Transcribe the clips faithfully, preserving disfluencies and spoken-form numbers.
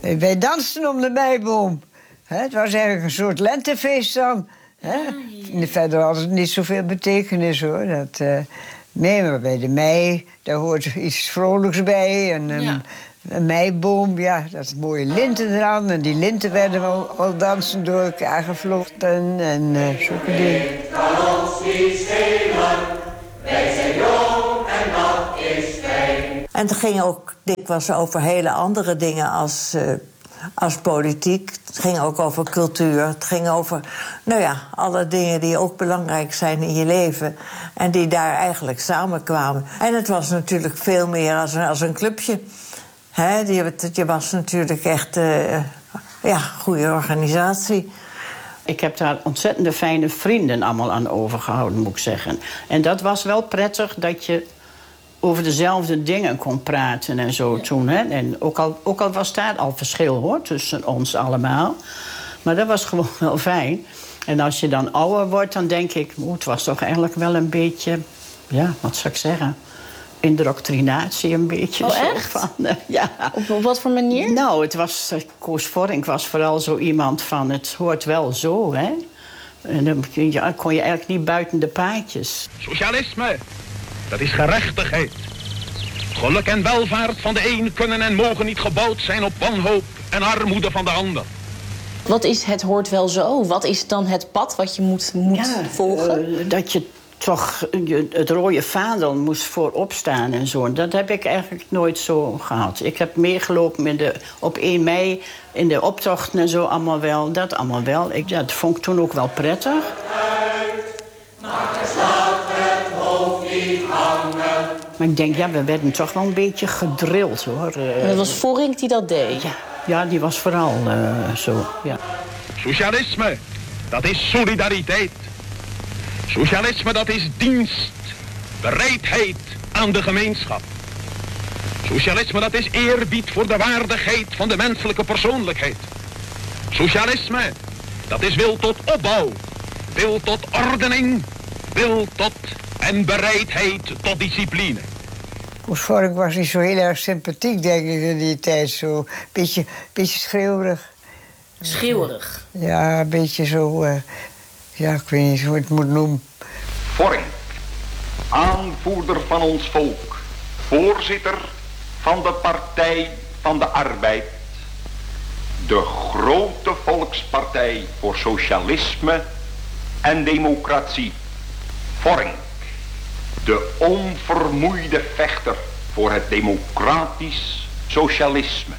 Wij dansten om de meiboom. He, het was eigenlijk een soort lentefeest dan. He? Ja, ja. Verder had het niet zoveel betekenis, hoor. Dat, uh, nee, maar bij de mei, daar hoort iets vrolijks bij. En een, ja. een meiboom, ja, dat is mooie linten eraan. En die linten werden al, al dansend door elkaar gevlochten. En uh, zulke dingen. Kan ons niet schelen. Wij zijn jong en dat is fijn. En het ging ook dikwijls over hele andere dingen als... Uh, Als politiek. Het ging ook over cultuur. Het ging over, nou ja, alle dingen die ook belangrijk zijn in je leven. En die daar eigenlijk samenkwamen. En het was natuurlijk veel meer als een, als een clubje. He, je, je was natuurlijk echt, uh, ja, goede organisatie. Ik heb daar ontzettende fijne vrienden allemaal aan overgehouden, moet ik zeggen. En dat was wel prettig dat je over dezelfde dingen kon praten en zo, ja, toen. Hè? En ook al, ook al was daar al verschil, hoor, tussen ons allemaal. Maar dat was gewoon wel fijn. En als je dan ouder wordt, dan denk ik... Oh, het was toch eigenlijk wel een beetje... Ja, wat zou ik zeggen? Indoctrinatie een beetje. Oh, zo echt? Van, uh, ja. Op, op wat voor manier? Nou, het was... Uh, Koos Vorink was vooral zo iemand van... Het hoort wel zo, hè? En dan ja, kon je eigenlijk niet buiten de paadjes. Socialisme, dat is gerechtigheid. Geluk en welvaart van de een kunnen en mogen niet gebouwd zijn op wanhoop en armoede van de ander. Wat is het hoort wel zo? Wat is dan het pad wat je moet, moet ja, volgen? Uh, dat je toch uh, het rode vaandel moest voorop staan en zo. Dat heb ik eigenlijk nooit zo gehad. Ik heb meegelopen in de, op één mei in de optochten en zo allemaal wel. Dat allemaal wel. Ik, ja, dat vond ik toen ook wel prettig. Maar ik denk, ja, we werden toch wel een beetje gedrild, hoor. Het was Vorink die dat deed? Ja, ja, die was vooral uh, zo, ja. Socialisme, dat is solidariteit. Socialisme, dat is dienst. Bereidheid aan de gemeenschap. Socialisme, dat is eerbied voor de waardigheid van de menselijke persoonlijkheid. Socialisme, dat is wil tot opbouw. Wil tot ordening. Wil tot en bereidheid tot discipline. Koos Vorink was niet zo heel erg sympathiek, denk ik, in die tijd. Zo beetje, beetje schreeuwerig. Schreeuwerig? Ja, een beetje zo... Uh, ja, ik weet niet hoe ik het moet noemen. Vorink, aanvoerder van ons volk. Voorzitter van de Partij van de Arbeid. De grote volkspartij voor socialisme en democratie. Vorink, de onvermoeide vechter voor het democratisch socialisme.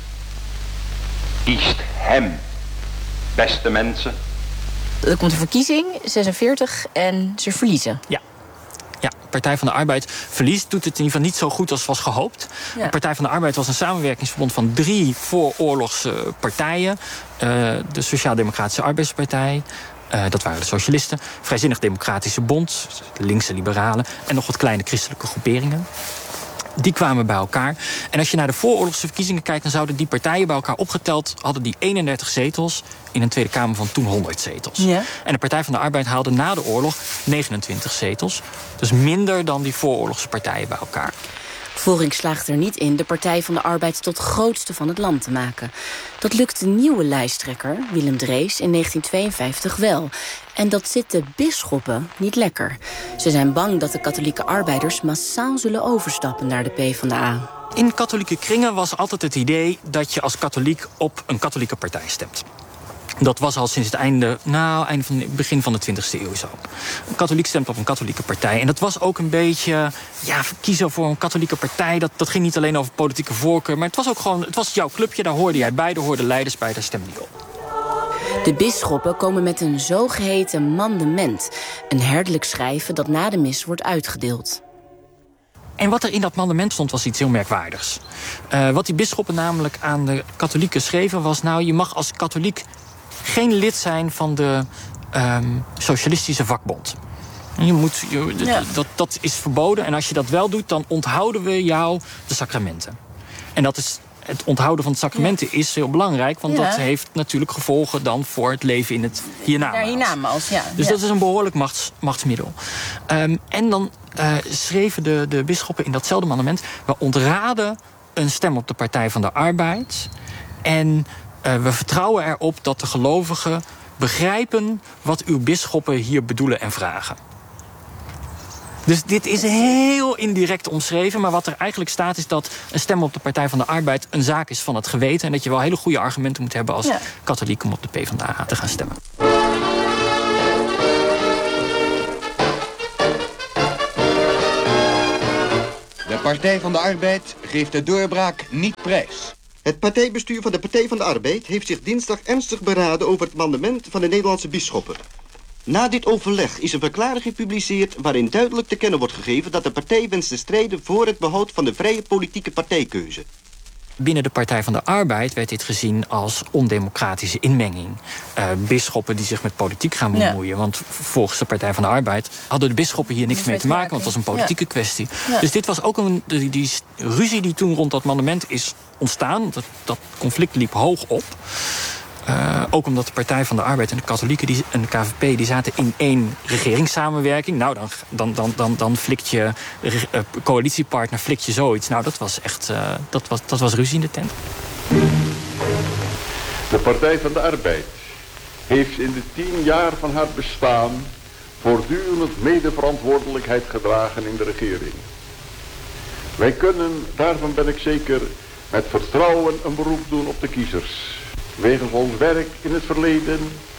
Kiest hem, beste mensen. Er komt een verkiezing, zesenveertig, en ze verliezen. Ja. Ja, Partij van de Arbeid verliest, doet het in ieder geval niet zo goed als was gehoopt. Ja. De Partij van de Arbeid was een samenwerkingsverbond van drie vooroorlogse partijen. Uh, de Sociaal-Democratische Arbeidspartij, uh, dat waren de socialisten. Vrijzinnig Democratische Bond, de linkse liberalen. En nog wat kleine christelijke groeperingen. Die kwamen bij elkaar. En als je naar de vooroorlogse verkiezingen kijkt, dan zouden die partijen bij elkaar opgeteld, hadden die eenendertig zetels in een Tweede Kamer van toen honderd zetels. Ja. En de Partij van de Arbeid haalde na de oorlog negenentwintig zetels. Dus minder dan die vooroorlogse partijen bij elkaar. Vorink slaagt er niet in de Partij van de Arbeid tot grootste van het land te maken. Dat lukt de nieuwe lijsttrekker, Willem Drees, in negentien tweeënvijftig wel. En dat zit de bisschoppen niet lekker. Ze zijn bang dat de katholieke arbeiders massaal zullen overstappen naar de PvdA. In katholieke kringen was altijd het idee dat je als katholiek op een katholieke partij stemt. Dat was al sinds het einde, nou, einde van het begin van de twintigste eeuw zo. Een katholiek stemt op een katholieke partij. En dat was ook een beetje, ja, kiezen voor een katholieke partij. Dat, dat ging niet alleen over politieke voorkeur, maar het was ook gewoon, het was jouw clubje, daar hoorde jij bij, daar hoorden leiders bij, daar stemde je op. De bisschoppen komen met een zogeheten mandement. Een herderlijk schrijven dat na de mis wordt uitgedeeld. En wat er in dat mandement stond was iets heel merkwaardigs. Uh, wat die bisschoppen namelijk aan de katholieken schreven was, nou, je mag als katholiek geen lid zijn van de um, socialistische vakbond. Je moet, je, ja. dat, dat is verboden. En als je dat wel doet, dan onthouden we jou de sacramenten. En dat is, het onthouden van de sacramenten ja. is heel belangrijk, want ja. dat heeft natuurlijk gevolgen dan voor het leven in het hiernamaals. hiernamaals ja. Dus ja. dat is een behoorlijk machts, machtsmiddel. Um, en dan uh, schreven de, de bisschoppen in datzelfde mandement, we ontraden een stem op de Partij van de Arbeid. En uh, we vertrouwen erop dat de gelovigen begrijpen wat uw bisschoppen hier bedoelen en vragen. Dus dit is heel indirect omschreven. Maar wat er eigenlijk staat is dat een stem op de Partij van de Arbeid een zaak is van het geweten. En dat je wel hele goede argumenten moet hebben als ja. katholiek om op de PvdA te gaan stemmen. De Partij van de Arbeid geeft de doorbraak niet prijs. Het partijbestuur van de Partij van de Arbeid heeft zich dinsdag ernstig beraden over het mandement van de Nederlandse bisschoppen. Na dit overleg is een verklaring gepubliceerd waarin duidelijk te kennen wordt gegeven dat de partij wenst te strijden voor het behoud van de vrije politieke partijkeuze. Binnen de Partij van de Arbeid werd dit gezien als ondemocratische inmenging. Uh, bisschoppen die zich met politiek gaan bemoeien. Ja. Want volgens de Partij van de Arbeid hadden de bisschoppen hier niks mee te maken, want het was een politieke ja. kwestie. Ja. Dus dit was ook een die, die ruzie die toen rond dat mandement is ontstaan. Dat, dat conflict liep hoog op. Uh, ook omdat de Partij van de Arbeid en de katholieken die, en de K V P die zaten in één regeringssamenwerking. Nou, dan, dan, dan, dan, dan flikt je uh, coalitiepartner flikt je zoiets. Nou, dat was echt uh, dat was, dat was ruzie in de tent. De Partij van de Arbeid heeft in de tien jaar van haar bestaan voortdurend medeverantwoordelijkheid gedragen in de regering. Wij kunnen, daarvan ben ik zeker, met vertrouwen een beroep doen op de kiezers. Wegens ons werk in het verleden